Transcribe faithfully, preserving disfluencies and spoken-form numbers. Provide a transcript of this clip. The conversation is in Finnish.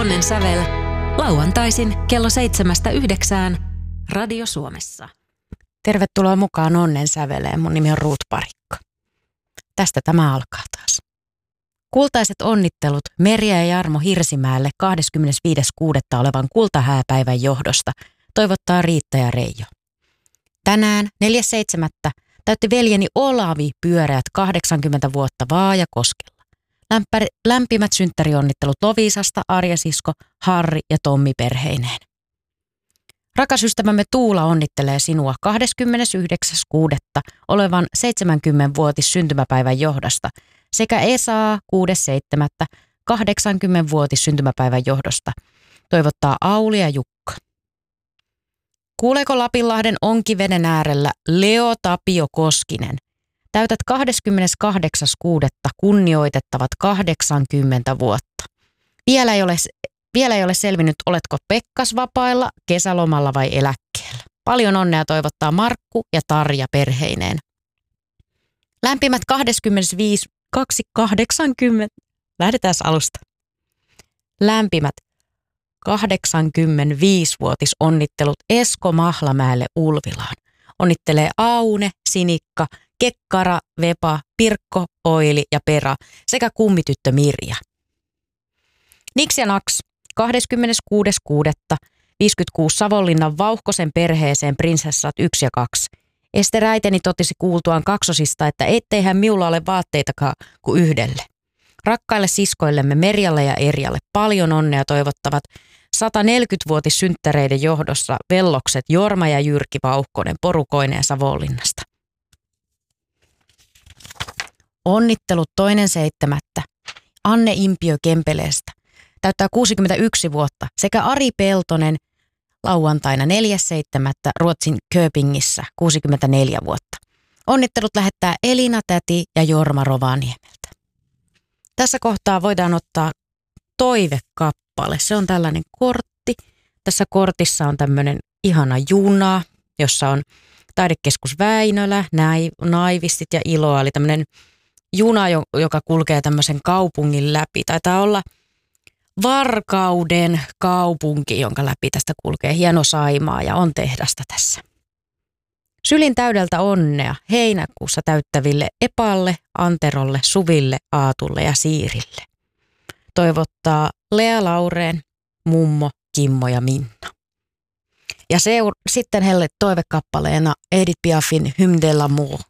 Onnen sävel lauantaisin kello seitsemästä yhdeksään Radio Suomessa. Tervetuloa mukaan Onnen säveleen. Mun nimi on Ruut Parikka. Tästä tämä alkaa taas. Kultaiset onnittelut Merja ja Jarmo Hirsimäelle kahdeskymmenesviides kuudetta olevan kultahääpäivän johdosta toivottaa Riitta ja Reijo. Tänään neljäs seitsemättä täytti veljeni Olavi pyöreät kahdeksankymmentä vuotta Vaajakoskella. Lämpär, lämpimät synttärionnittelut Loviisasta, Arja-sisko, Harri ja Tommi perheineen. Rakas ystävämme Tuula onnittelee sinua kahdeskymmenesyhdeksäs kuudetta olevan seitsemänkymmenvuotis syntymäpäivän johdosta sekä Esaa kuudes seitsemättä kahdeksankymmenvuotis syntymäpäivän johdosta. Toivottaa Auli ja Jukka. Kuuleeko Lapinlahden Onkiveden äärellä Leo Tapio Koskinen? Täytät kahdeskymmeneskahdeksas kuudetta kunnioitettavat kahdeksankymmentä vuotta. Vielä ei ole, vielä ei ole selvinnyt, oletko pekkasvapailla, kesälomalla vai eläkkeellä. Paljon onnea toivottaa Markku ja Tarja perheineen. Lämpimät kaksikymmentäviisi, kahdeksankymmentä, lähdetään alusta. Lämpimät kahdeksankymmentäviisivuotis onnittelut Esko Mahlamäelle Ulvilaan. Onnittelee Aune, Sinikka, Kekkara, Vepa, Pirkko, Oili ja Pera sekä kummityttö Mirja. Niks ja Naks, kahdeskymmeneskuudes kuudetta viisikymmentäkuusi Savonlinnan Vauhkosen perheeseen prinsessat yksi ja kaksi. Ester äiteni totesi kuultuaan kaksosista, että etteihän miulla ole vaatteitakaan kuin yhdelle. Rakkaille siskoillemme Merjalle ja Erjalle paljon onnea toivottavat sataneljäkymmenvuotis synttäreiden johdossa vellokset Jorma ja Jyrki Vauhkonen porukoineen Savonlinnasta. Onnittelut toinen seitsemättä Anne Impiö Kempeleestä. Täyttää kuusikymmentäyksi vuotta sekä Ari Peltonen lauantaina neljäs seitsemättä Ruotsin Köpingissä kuusikymmentäneljä vuotta. Onnittelut lähettää Elina Täti ja Jorma Rovaniemeltä. Tässä kohtaa voidaan ottaa toivekappale. Se on tällainen kortti. Tässä kortissa on tämmöinen ihana juna, jossa on Taidekeskus Väinölä, Naivistit ja Iloa, eli tämmöinen juna, joka kulkee tämmöisen kaupungin läpi. Taitaa olla Varkauden kaupunki, jonka läpi tästä kulkee hieno Saimaa ja on tehdasta tässä. Sylin täydeltä onnea heinäkuussa täyttäville Epalle, Anterolle, Suville, Aatulle ja Siirille. Toivottaa Lea Laureen, mummo, Kimmo ja Minna. Ja seur- sitten helle toivekappaleena Edith Piafin Hymne de l'amour.